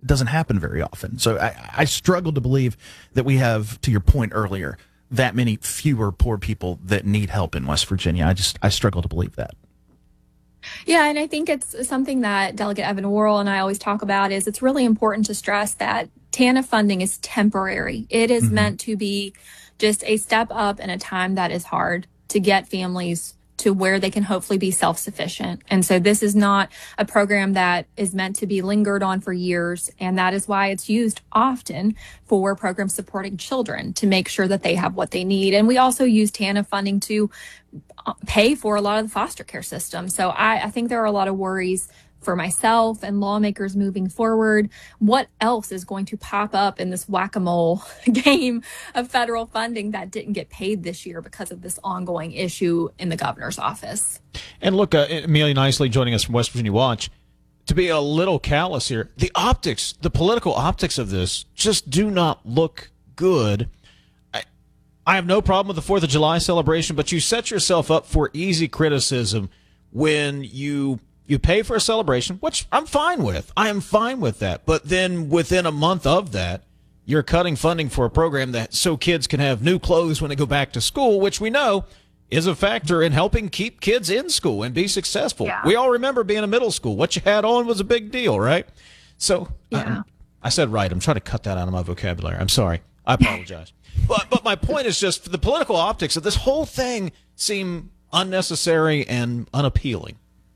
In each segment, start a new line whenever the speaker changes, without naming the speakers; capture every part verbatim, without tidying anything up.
doesn't happen very often. So I, I struggle to believe that we have, to your point earlier, that many fewer poor people that need help in West Virginia. I just I struggle to believe that.
Yeah, and I think it's something that Delegate Evan Worrell and I always talk about is it's really important to stress that TANF funding is temporary. It is mm-hmm. meant to be just a step up in a time that is hard to get families to where they can hopefully be self-sufficient. And so this is not a program that is meant to be lingered on for years. And that is why it's used often for programs supporting children to make sure that they have what they need. And we also use TANF funding to pay for a lot of the foster care system. So I, I think there are a lot of worries for myself and lawmakers moving forward. What else is going to pop up in this whack-a-mole game of federal funding that didn't get paid this year because of this ongoing issue in the governor's office?
And look, uh, Amelia Nicely joining us from West Virginia Watch. To be a little callous here, the optics, the political optics of this just do not look good. I, I have no problem with the fourth of July celebration, but you set yourself up for easy criticism when you You pay for a celebration, which I'm fine with. I am fine with that. But then within a month of that, you're cutting funding for a program that so kids can have new clothes when they go back to school, which we know is a factor in helping keep kids in school and be successful. Yeah. We all remember being in middle school. What you had on was a big deal, right? So
yeah.
I, I said right. I'm trying to cut that out of my vocabulary. I'm sorry. I apologize. but but my point is just the political optics of this whole thing seem unnecessary and unappealing.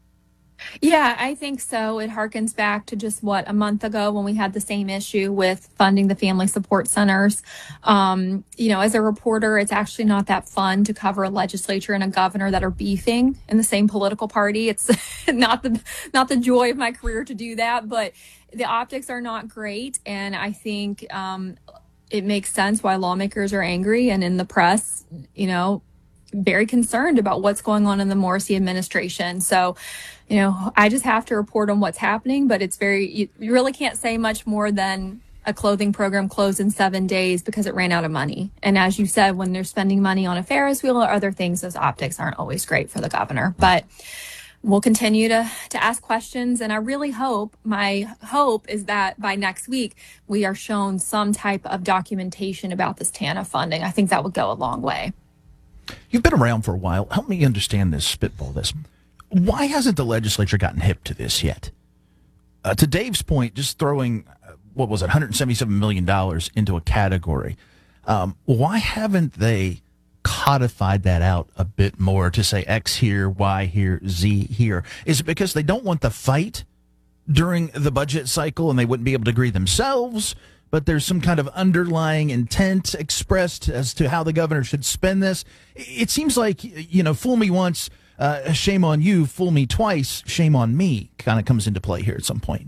Yeah, I think so. It harkens back to just what a month ago when we had the same issue with funding the family support centers. Um, you know, as a reporter, it's actually not that fun to cover a legislature and a governor that are beefing in the same political party. It's not the not the joy of my career to do that, but the optics are not great. And I think um, it makes sense why lawmakers are angry and in the press, you know, very concerned about what's going on in the Morrisey administration. So, you know, I just have to report on what's happening, but it's very, you, you really can't say much more than a clothing program closed in seven days because it ran out of money. And as you said, when they're spending money on a Ferris wheel or other things, those optics aren't always great for the governor. But we'll continue to, to ask questions. And I really hope, my hope is that by next week, we are shown some type of documentation about this TANF funding. I think that would go a long way.
You've been around for a while. Help me understand this, spitball this. Why hasn't the legislature gotten hip to this yet? Uh, to Dave's point, just throwing, uh, what was it, one hundred seventy-seven million dollars into a category. Um, why haven't they codified that out a bit more to say X here, Y here, Z here? Is it because they don't want the fight during the budget cycle and they wouldn't be able to agree themselves? But there's some kind of underlying intent expressed as to how the governor should spend this. It seems like, you know, fool me once, uh, shame on you, fool me twice, shame on me kind of comes into play here at some point.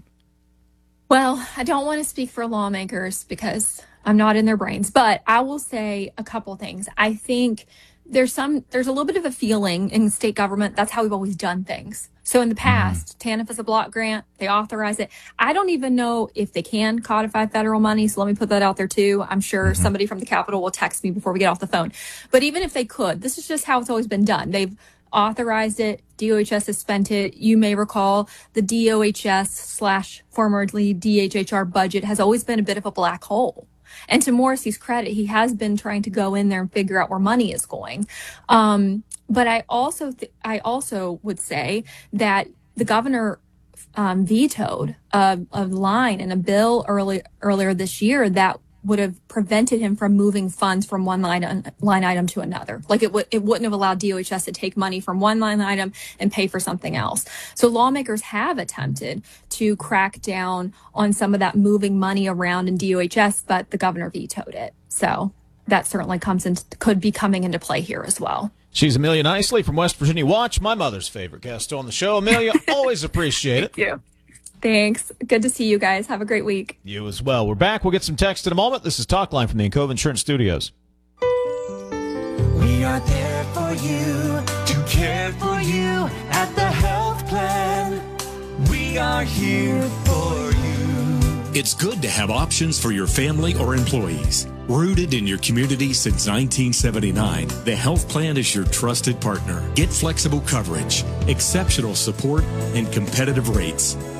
Well, I don't want to speak for lawmakers because I'm not in their brains, but I will say a couple things. I think there's some, there's a little bit of a feeling in state government, that's how we've always done things. So in the past, mm-hmm. TANF is a block grant, they authorize it. I don't even know if they can codify federal money, so let me put that out there too. I'm sure mm-hmm. somebody from the Capitol will text me before we get off the phone. But even if they could, this is just how it's always been done. They've authorized it, D O H S has spent it. You may recall the D O H S slash formerly D H H R budget has always been a bit of a black hole. And to Morrisey's credit, he has been trying to go in there and figure out where money is going. Um, but I also, th- I also would say that the governor um, vetoed a, a line in a bill early, earlier this year that would have prevented him from moving funds from one line line item to another. Like it would, it wouldn't have allowed D O H S to take money from one line item and pay for something else. So lawmakers have attempted to crack down on some of that moving money around in D O H S, but the governor vetoed it. So that certainly comes into, could be coming into play here as well.
She's Amelia Nicely from West Virginia Watch, my mother's favorite guest on the show. Amelia, always appreciate it.
Thank you. Thanks. Good to see you guys. Have a great week.
You as well. We're back. We'll get some text in a moment. This is Talkline from the Encova Insurance Studios.
We are there for you, to care for you at the health plan. We are here for you.
It's good to have options for your family or employees. Rooted in your community since nineteen seventy-nine, the Health Plan is your trusted partner. Get flexible coverage, exceptional support, and competitive rates.